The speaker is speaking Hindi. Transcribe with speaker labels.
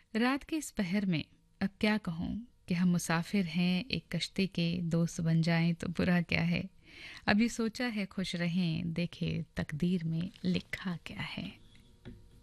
Speaker 1: रात के इस पहर में अब क्या कहूँ कि हम मुसाफिर हैं एक कश्ती के, दोस्त बन जाएं तो बुरा क्या है। अभी सोचा है खुश रहें, देखे तकदीर में लिखा क्या है।